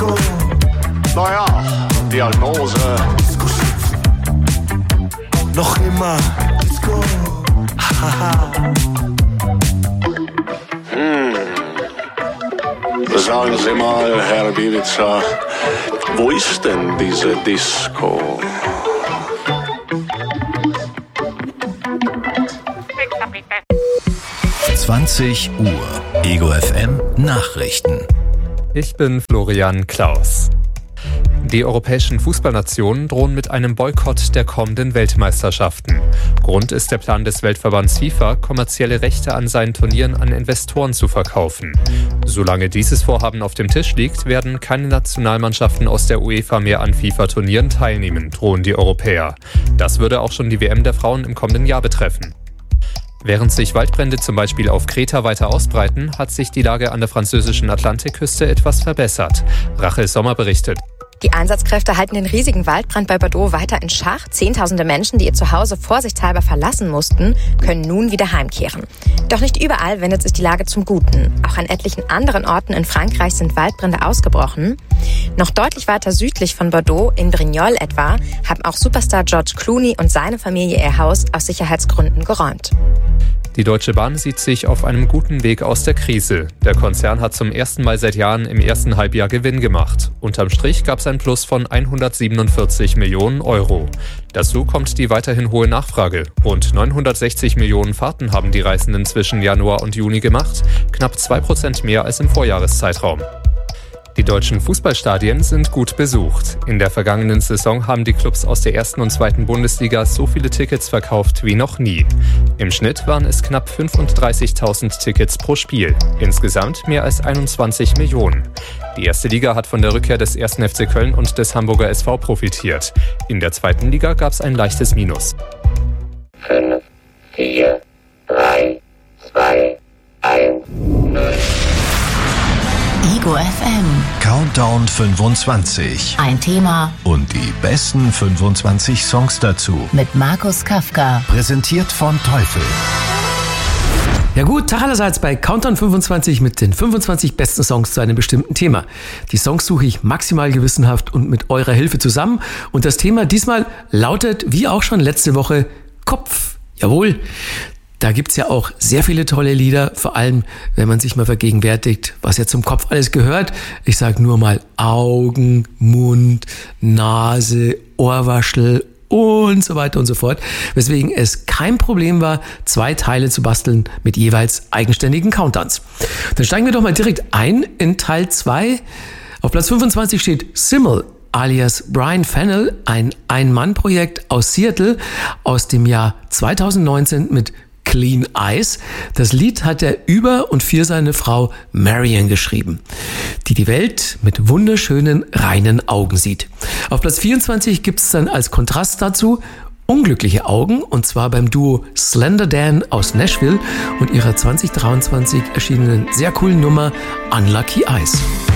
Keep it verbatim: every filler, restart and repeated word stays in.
Naja, Diagnose. Noch immer. Hm. Sagen Sie mal, Herr Bielica, wo ist denn diese Disco? zwanzig Uhr, Ego F M Nachrichten. Ich bin Florian Klaus. Die europäischen Fußballnationen drohen mit einem Boykott der kommenden Weltmeisterschaften. Grund ist der Plan des Weltverbands FIFA, kommerzielle Rechte an seinen Turnieren an Investoren zu verkaufen. Solange dieses Vorhaben auf dem Tisch liegt, werden keine Nationalmannschaften aus der UEFA mehr an FIFA-Turnieren teilnehmen, drohen die Europäer. Das würde auch schon die W M der Frauen im kommenden Jahr betreffen. Während sich Waldbrände zum Beispiel auf Kreta weiter ausbreiten, hat sich die Lage an der französischen Atlantikküste etwas verbessert. Rachel Sommer berichtet. Die Einsatzkräfte halten den riesigen Waldbrand bei Bordeaux weiter in Schach. Zehntausende Menschen, die ihr Zuhause vorsichtshalber verlassen mussten, können nun wieder heimkehren. Doch nicht überall wendet sich die Lage zum Guten. Auch an etlichen anderen Orten in Frankreich sind Waldbrände ausgebrochen. Noch deutlich weiter südlich von Bordeaux, in Brignoles etwa, haben auch Superstar George Clooney und seine Familie ihr Haus aus Sicherheitsgründen geräumt. Die Deutsche Bahn sieht sich auf einem guten Weg aus der Krise. Der Konzern hat zum ersten Mal seit Jahren im ersten Halbjahr Gewinn gemacht. Unterm Strich gab es ein Plus von hundertsiebenundvierzig Millionen Euro. Dazu kommt die weiterhin hohe Nachfrage. Rund neunhundertsechzig Millionen Fahrten haben die Reisenden zwischen Januar und Juni gemacht, knapp zwei Prozent mehr als im Vorjahreszeitraum. Die deutschen Fußballstadien sind gut besucht. In der vergangenen Saison haben die Clubs aus der ersten und zweiten Bundesliga so viele Tickets verkauft wie noch nie. Im Schnitt waren es knapp fünfunddreißigtausend Tickets pro Spiel. Insgesamt mehr als einundzwanzig Millionen. Die erste Liga hat von der Rückkehr des ersten F C Köln und des Hamburger S V profitiert. In der zweiten Liga gab es ein leichtes Minus. fünf, vier, drei, zwei, eins, null. Ego F M. Countdown fünfundzwanzig. Ein Thema Und die besten fünfundzwanzig Songs dazu. mit Markus Kafka. Präsentiert von Teufel. Ja gut, Tag allerseits bei Countdown fünfundzwanzig mit den fünfundzwanzig besten Songs zu einem bestimmten Thema. Die Songs suche ich maximal gewissenhaft und mit eurer Hilfe zusammen. Und das Thema diesmal lautet, wie auch schon letzte Woche, Kopf. Jawohl. Da gibt's ja auch sehr viele tolle Lieder, vor allem, wenn man sich mal vergegenwärtigt, was ja zum Kopf alles gehört. Ich sage nur mal Augen, Mund, Nase, Ohrwaschel und so weiter und so fort. Weswegen es kein Problem war, zwei Teile zu basteln mit jeweils eigenständigen Countdowns. Dann steigen wir doch mal direkt ein in Teil zwei. Auf Platz fünfundzwanzig steht Simmel alias Brian Fennell, ein Ein-Mann-Projekt aus Seattle aus dem Jahr zweitausendneunzehn mit Clean Eyes. Das Lied hat er über und für seine Frau Marion geschrieben, die die Welt mit wunderschönen, reinen Augen sieht. Auf Platz vierundzwanzig gibt es dann als Kontrast dazu unglückliche Augen, und zwar beim Duo Slender Dan aus Nashville und ihrer zwanzig dreiundzwanzig erschienenen sehr coolen Nummer Unlucky Eyes.